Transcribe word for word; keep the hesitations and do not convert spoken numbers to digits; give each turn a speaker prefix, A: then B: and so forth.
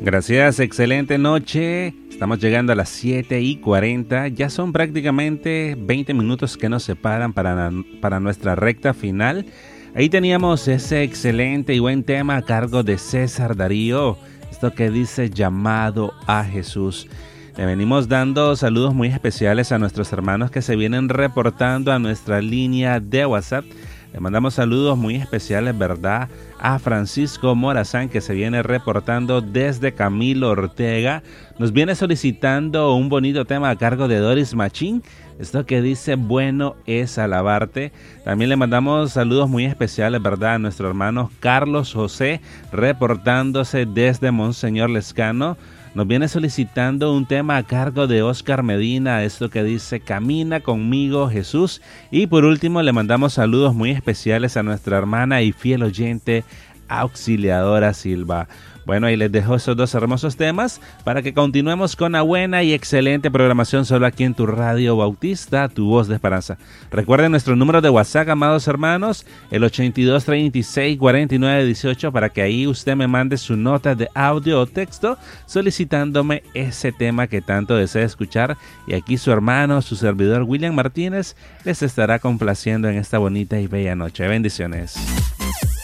A: Gracias, excelente noche. Estamos llegando a las siete y cuarenta. Ya son prácticamente veinte minutos que nos separan para, para nuestra recta final. Ahí teníamos ese excelente y buen tema a cargo de César Darío. Esto que dice llamado a Jesús. Le venimos dando saludos muy especiales a nuestros hermanos que se vienen reportando a nuestra línea de WhatsApp. Le mandamos saludos muy especiales, ¿verdad?, a Francisco Morazán, que se viene reportando desde Camilo Ortega. Nos viene solicitando un bonito tema a cargo de Doris Machín. Esto que dice, bueno es alabarte. También le mandamos saludos muy especiales, ¿verdad?, a nuestro hermano Carlos José, reportándose desde Monseñor Lescano. Nos viene solicitando un tema a cargo de Oscar Medina, esto que dice, camina conmigo Jesús. Y por último le mandamos saludos muy especiales a nuestra hermana y fiel oyente Auxiliadora Silva. Bueno, ahí les dejo esos dos hermosos temas para que continuemos con la buena y excelente programación solo aquí en tu Radio Bautista, tu voz de esperanza. Recuerden nuestro número de WhatsApp, amados hermanos, el ochenta y dos, treinta y seis, cuarenta y nueve, dieciocho, para que ahí usted me mande su nota de audio o texto solicitándome ese tema que tanto desea escuchar. Y aquí su hermano, su servidor William Martínez, les estará complaciendo en esta bonita y bella noche. Bendiciones.